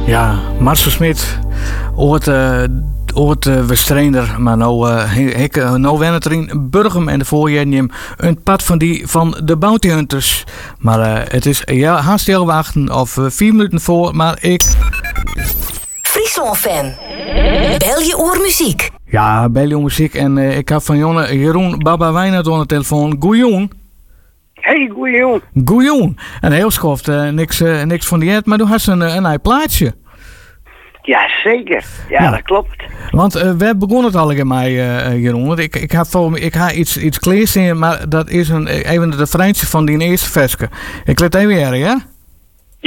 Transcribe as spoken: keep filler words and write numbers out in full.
Ja, Marcel Smit, ooit, uh, ooit uh, was trainer, maar nou, uh, ik, uh, nou wen het er in Burgum en de voorjaar neem een pad van die van de Bounty Hunters. Maar uh, het is ja, haast heel wachten of uh, vier minuten voor, maar ik... Friesland fan. Bel je oor muziek. Ja, bel je oor muziek en uh, ik heb van Jonne Jeroen Baba Wijnand aan de telefoon. Goeioen. Hey, goeiejoen. Goeioen. En heel schoft, uh, niks, uh, niks van die het, maar doe hast een, een eigen plaatje. Ja, zeker. Ja, ja, dat klopt. Want uh, we begonnen het al met mij, uh, Jeroen. Want ik, ik heb voor me, ik ga iets, iets kleers in, maar dat is een, even de vriendje van die eerste versje. Ik let even weer, ja?